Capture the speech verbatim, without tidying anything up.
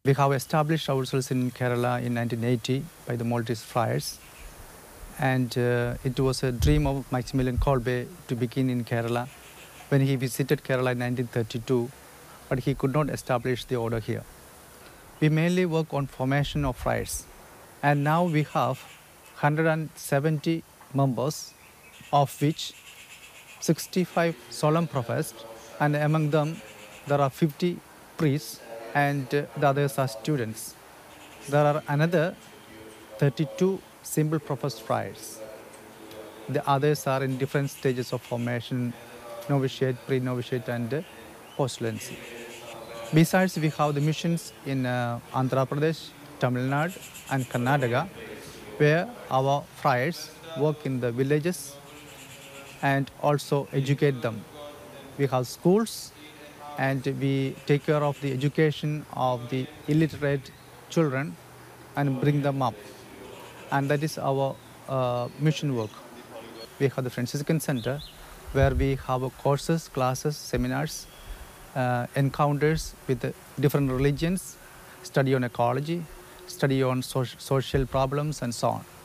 We have established ourselves in Kerala in nineteen eighty by the Maltese friars, and uh, it was a dream of Maximilian Kolbe to begin in Kerala when he visited Kerala in nineteen thirty-two, but he could not establish the order here. We mainly work on formation of friars, and now we have one hundred seventy members, of which sixty-five solemn professed, and among them there are fifty priests and uh, the others are students. There are another thirty-two simple professed friars. The others are in different stages of formation, novitiate, pre-novitiate and uh, postulancy. Besides, we have the missions in uh, Andhra Pradesh, Tamil Nadu and Karnataka, where our friars work in the villages and also educate them. We have schools and we take care of the education of the illiterate children and bring them up. And that is our uh, mission work. We have the Franciscan Center where we have courses, classes, seminars, uh, encounters with the different religions, study on ecology, study on so social problems and so on.